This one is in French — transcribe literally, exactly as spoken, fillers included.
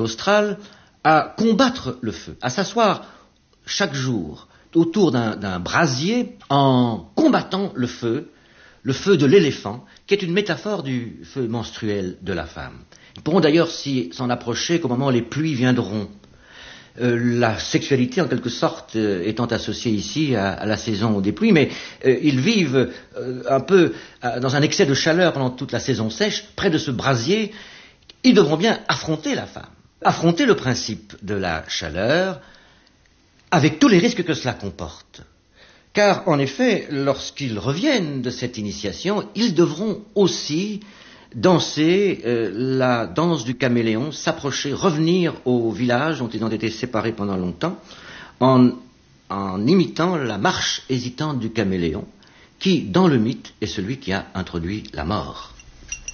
australe, à combattre le feu, à s'asseoir chaque jour autour d'un, d'un brasier en combattant le feu, le feu de l'éléphant, qui est une métaphore du feu menstruel de la femme. Ils pourront d'ailleurs s'y, s'en approcher qu'au moment où les pluies viendront. Euh, la sexualité, en quelque sorte, euh, étant associée ici à, à la saison des pluies, mais euh, ils vivent euh, un peu euh, dans un excès de chaleur pendant toute la saison sèche, près de ce brasier. Ils devront bien affronter la femme, affronter le principe de la chaleur, avec tous les risques que cela comporte. Car, en effet, lorsqu'ils reviennent de cette initiation, ils devront aussi danser euh, la danse du caméléon, s'approcher, revenir au village dont ils ont été séparés pendant longtemps, en, en imitant la marche hésitante du caméléon, qui, dans le mythe, est celui qui a introduit la mort.